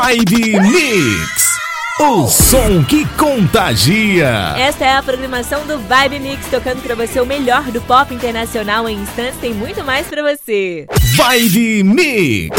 Vibe Mix, o som que contagia. Esta é a programação do Vibe Mix, tocando pra você o melhor do pop internacional em instantes. Tem muito mais pra você. Vibe Mix.